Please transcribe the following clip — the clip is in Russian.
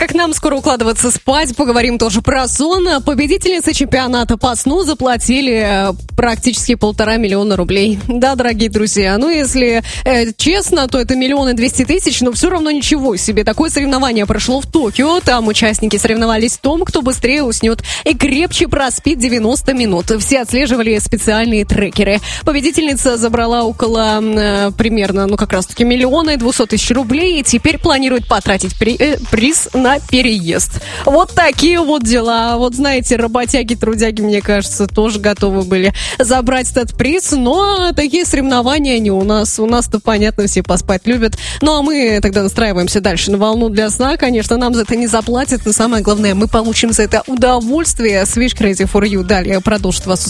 Итак, нам скоро укладываться спать. Поговорим тоже про сон. Победительницы чемпионата по сну заплатили практически 1,5 миллиона рублей. Да, дорогие друзья, ну если честно, то это 1 200 000, но все равно ничего себе. Такое соревнование прошло в Токио. Там участники соревновались в том, кто быстрее уснет и крепче проспит 90 минут. Все отслеживали специальные трекеры. Победительница забрала около примерно, как раз-таки 1 200 000 рублей и теперь планирует потратить приз на переезд. Вот такие вот дела. Вот знаете, работяги, трудяги, мне кажется, тоже готовы были забрать этот приз, но такие соревнования не у нас. У нас-то, понятно, все поспать любят. Ну, а мы тогда настраиваемся дальше на волну для сна. Конечно, нам за это не заплатят, но самое главное, мы получим за это удовольствие. Switch Crazy for You далее продолжит вас